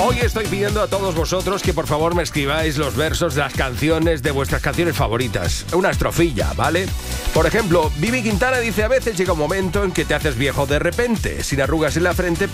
Hoy estoy pidiendo a todos vosotros que por favor me escribáis los versos de las canciones de vuestras canciones favoritas. Una estrofilla, ¿vale? Por ejemplo, Vivi Quintana dice: a veces llega un momento en que te haces viejo de repente, sin arrugas en la frente,